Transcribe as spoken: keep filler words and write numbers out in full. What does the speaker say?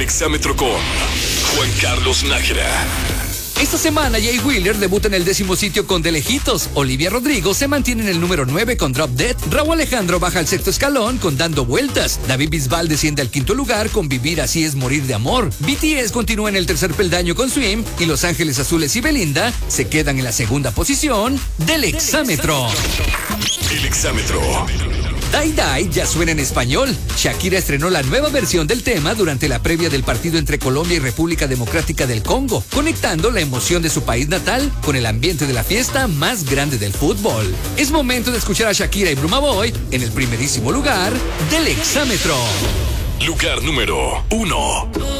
El exámetro con Juan Carlos Nájera. Esta semana Jay Wheeler debuta en el décimo sitio con De Lejitos. Olivia Rodrigo se mantiene en el número nueve con Drop Dead. Raúl Alejandro baja al sexto escalón con Dando Vueltas. David Bisbal desciende al quinto lugar con Vivir Así Es Morir de Amor. B T S continúa en el tercer peldaño con Swim. Y Los Ángeles Azules y Belinda se quedan en la segunda posición del exámetro. El exámetro. Die Die ya suena en español. Shakira estrenó la nueva versión del tema durante la previa del partido entre Colombia y República Democrática del Congo, conectando la emoción de su país natal con el ambiente de la fiesta más grande del fútbol. Es momento de escuchar a Shakira y Bruma Boy en el primerísimo lugar del exámetro. Lugar número uno.